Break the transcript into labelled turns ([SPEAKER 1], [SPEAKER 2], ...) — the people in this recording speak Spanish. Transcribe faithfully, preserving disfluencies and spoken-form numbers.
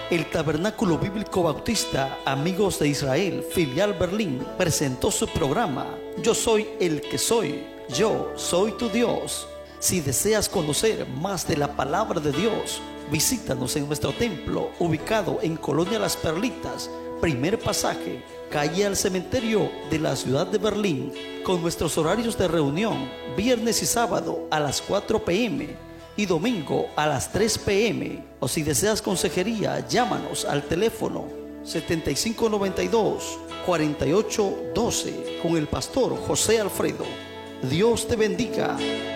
[SPEAKER 1] El Tabernáculo Bíblico Bautista Amigos de Israel, filial Berlín, presentó su programa Yo soy el que soy, yo soy tu Dios. Si deseas conocer más de la palabra de Dios, visítanos en nuestro templo, ubicado en Colonia Las Perlitas, primer pasaje, calle al cementerio de la ciudad de Berlín, con nuestros horarios de reunión, viernes y sábado a las cuatro p m y domingo a las tres p m O si deseas consejería, llámanos al teléfono setenta y cinco noventa y dos, cuarenta y ocho doce con el pastor José Alfredo. Dios te bendiga.